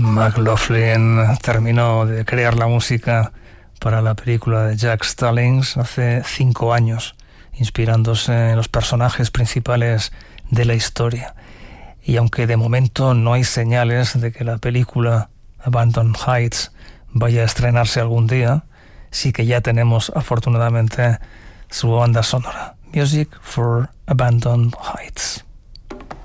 McLaughlin terminó de crear la música para la película de Jack Stallings hace 5 años, inspirándose en los personajes principales de la historia. Y aunque de momento no hay señales de que la película Abandoned Heights vaya a estrenarse algún día, sí que ya tenemos afortunadamente su banda sonora. Music for Abandoned Heights.